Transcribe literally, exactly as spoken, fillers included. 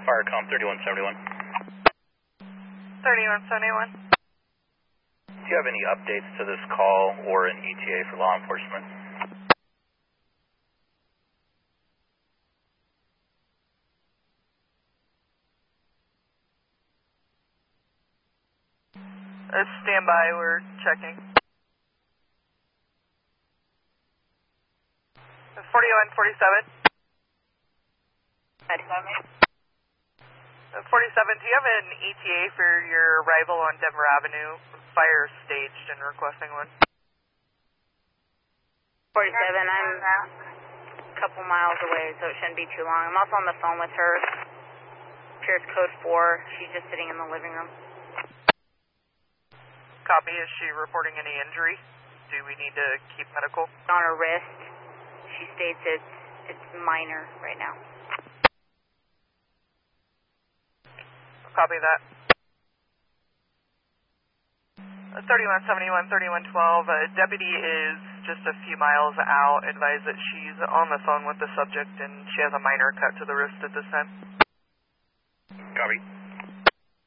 Firecom thirty-one seventy-one. thirty-one seventy-one. Do you have any updates to this call or an E T A for law enforcement? Uh, stand by, we're checking. forty-one forty-seven. forty-seven, do you have an E T A for your arrival on Denver Avenue? Fire staged and requesting one. forty-seven, I'm a couple miles away, so it shouldn't be too long. I'm also on the phone with her. Pierce code four, she's just sitting in the living room. Copy, is she reporting any injury? Do we need to keep medical? On her wrist, she states it's, it's minor right now. Copy that. Uh, thirty-one seventy-one, thirty-one twelve, uh, deputy is just a few miles out, advised that she's on the phone with the subject and she has a minor cut to the wrist at this time. Copy.